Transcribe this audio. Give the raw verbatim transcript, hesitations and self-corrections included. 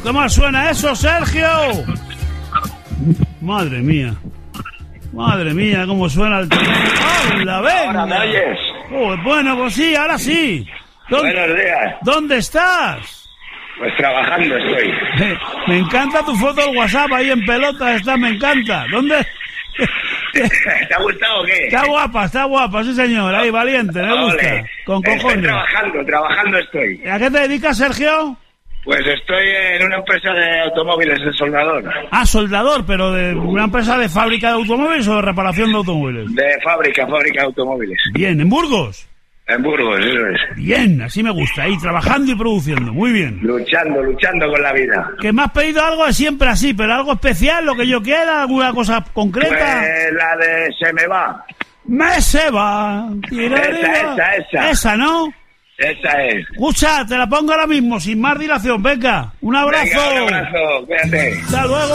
cuanto más suena eso, Sergio. Madre mía. Madre mía, cómo suena el teléfono. ¡Hola, venga! Ahora me oyes. Oh, bueno, pues sí, ahora sí. ¿Dónde, Buenos días. ¿Dónde estás? Pues trabajando estoy. Me, me encanta tu foto del WhatsApp, ahí en pelota está, me encanta. ¿Dónde? ¿Te ha gustado o qué? Está guapa, está guapa, sí señor, ahí valiente, me gusta. Ole. Con Estoy cojones. trabajando, trabajando estoy. ¿A qué te dedicas, Sergio? Pues estoy en una empresa de automóviles de soldador. Ah, soldador, pero de una empresa de fábrica de automóviles o de reparación de automóviles. De fábrica, fábrica de automóviles. Bien, ¿en Burgos? En Burgos, eso es. Bien, así me gusta, ahí trabajando y produciendo, muy bien. Luchando, luchando con la vida. ¿Que me has pedido algo? Es siempre así, pero algo especial, lo que yo quiera, alguna cosa concreta. Pues la de se me va. Me se va. Esa, esa, esa. Esa, ¿no? Esa es. Escucha, te la pongo ahora mismo, sin más dilación, venga. Un abrazo. Venga, un abrazo, cuídate. Hasta luego.